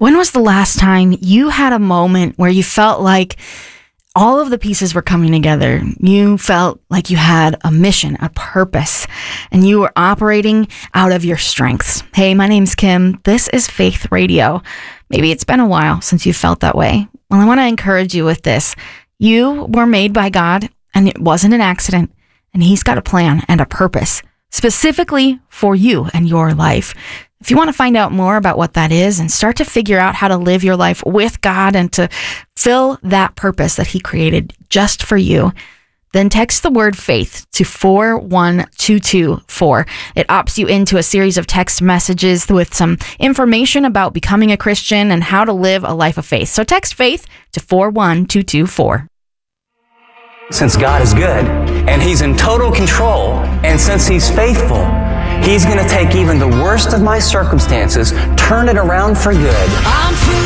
When was the last time you had a moment where you felt like all of the pieces were coming together? You felt like you had a mission, a purpose, and you were operating out of your strengths. Hey, my name's Kim. This is Faith Radio. Maybe it's been a while since you felt that way. Well, I want to encourage you with this. You were made by God, and it wasn't an accident, and He's got a plan and a purpose specifically for you and your life. If you want to find out more about what that is and start to figure out how to live your life with God and to fill that purpose that He created just for you, then text the word faith to 41224. It opts you into a series of text messages with some information about becoming a Christian and how to live a life of faith. So text faith to 41224. Since God is good and He's in total control, and since He's faithful, He's going to take even the worst of my circumstances, turn it around for good.